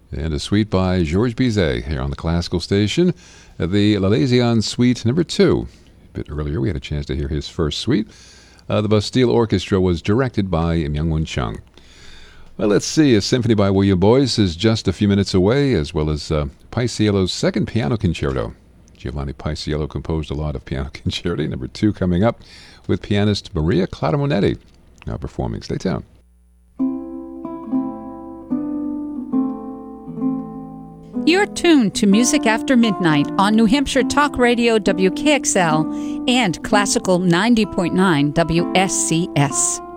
And a suite by Georges Bizet here on the Classical Station. The L'Alezyan Suite number 2. A bit earlier, we had a chance to hear his first suite. The Bastille Orchestra was directed by Myung-Whun Chung. Well, let's see. A symphony by William Boyce is just a few minutes away, as well as Paisiello's second piano concerto. Giovanni Paisiello composed a lot of piano concerti. Number 2 coming up with pianist Maria Clara Monetti now performing. Stay tuned. You're tuned to Music After Midnight on New Hampshire Talk Radio WKXL and Classical 90.9 WSCS.